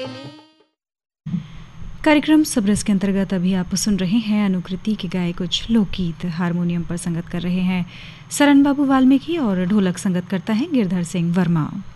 कार्यक्रम सबरस के अंतर्गत अभी आप सुन रहे हैं अनुकृति के गाए कुछ लोकगीत। हारमोनियम पर संगत कर रहे हैं सरन बाबू वाल्मीकि और ढोलक संगत करता है गिरधर सिंह वर्मा।